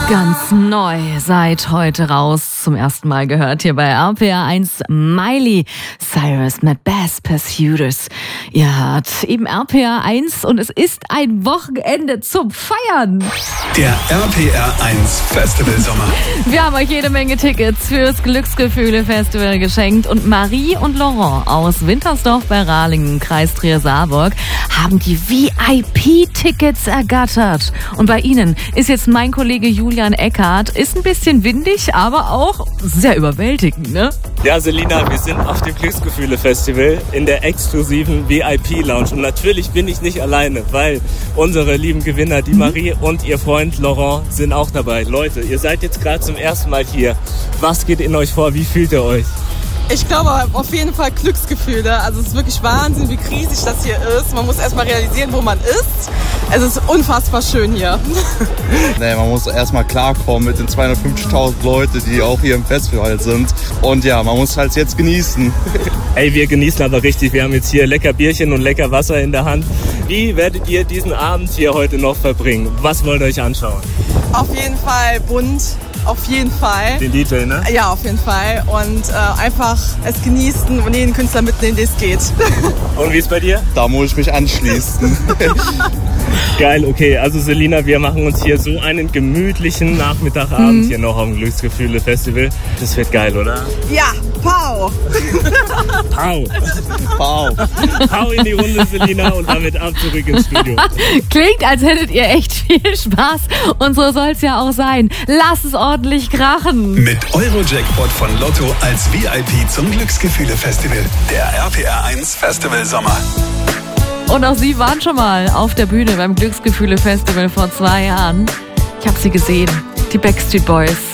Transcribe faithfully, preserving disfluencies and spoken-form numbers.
Ganz neu, seit heute raus, zum ersten Mal gehört hier bei R P R eins Miley Cyrus mit Best Pursuiters. Ihr hört eben R P R eins und es ist ein Wochenende zum Feiern. Der R P R eins Festival Sommer. Wir haben euch jede Menge Tickets fürs Glücksgefühle-Festival geschenkt und Marie und Laurent aus Wintersdorf bei Ralingen, Kreis Trier-Saarburg, haben die V I P-Tickets ergattert. Und bei ihnen ist jetzt mein Kollege Julian Eckhardt. Ist ein bisschen windig, aber auch sehr überwältigend, ne? Ja, Selina, wir sind auf dem Glücksgefühle-Festival in der exklusiven V I P-Lounge. Und natürlich bin ich nicht alleine, weil unsere lieben Gewinner, die Marie und ihr Freund Laurent, sind auch dabei. Leute, ihr seid jetzt gerade zum ersten Mal hier. Was geht in euch vor? Wie fühlt ihr euch? Ich glaube auf jeden Fall Glücksgefühle. Also es ist wirklich Wahnsinn, wie riesig das hier ist. Man muss erstmal realisieren, wo man ist. Es ist unfassbar schön hier. Nee, man muss erstmal klarkommen mit den zweihundertfünfzigtausend Leuten, die auch hier im Festival sind. Und ja, man muss halt jetzt genießen. Ey, wir genießen aber richtig. Wir haben jetzt hier lecker Bierchen und lecker Wasser in der Hand. Wie werdet ihr diesen Abend hier heute noch verbringen? Was wollt ihr euch anschauen? Auf jeden Fall bunt. Auf jeden Fall. Den D J, ne? Ja, auf jeden Fall. Und äh, einfach es genießen und jeden Künstler mitnehmen, den es geht. Und wie ist bei dir? Da muss ich mich anschließen. Geil, okay. Also Selina, wir machen uns hier so einen gemütlichen Nachmittagabend mhm. hier noch am Glücksgefühle-Festival. Das wird geil, oder? Ja, Pau! Pau! Pau! Pau in die Runde, Selina, und damit ab zurück ins Studio. Klingt, als hättet ihr echt viel Spaß. Und so soll es ja auch sein. Lass es ordentlich krachen. Mit Euro-Jackpot von Lotto als V I P zum Glücksgefühle-Festival. Der R P R eins Festival Sommer. Und auch sie waren schon mal auf der Bühne beim Glücksgefühle-Festival vor zwei Jahren. Ich habe sie gesehen, die Backstreet Boys.